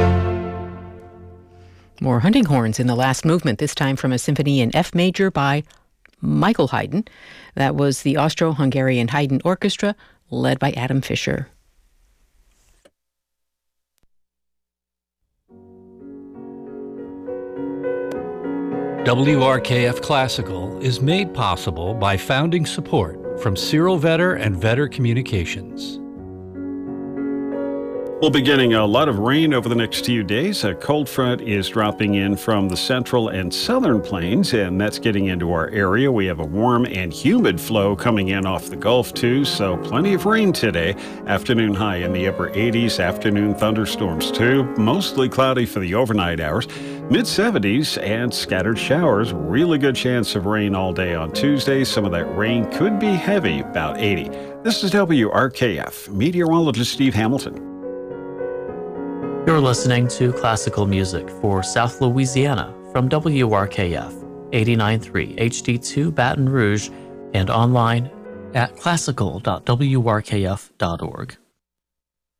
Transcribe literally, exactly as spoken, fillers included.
More hunting horns in the last movement, this time from a symphony in F major by Michael Haydn. That was the Austro-Hungarian Haydn Orchestra, led by Adam Fischer. W R K F Classical is made possible by founding support from Cyril Vetter and Vetter Communications. We'll be getting a lot of rain over the next few days. A cold front is dropping in from the central and southern plains, and that's getting into our area. We have a warm and humid flow coming in off the Gulf, too, so plenty of rain today. Afternoon high in the upper eighties, afternoon thunderstorms, too. Mostly cloudy for the overnight hours. mid seventies and scattered showers. Really good chance of rain all day on Tuesday. Some of that rain could be heavy, about eighty. This is W R K F. Meteorologist Steve Hamilton. You're listening to classical music for South Louisiana from W R K F, eighty-nine point three H D two Baton Rouge, and online at classical dot w r k f dot org.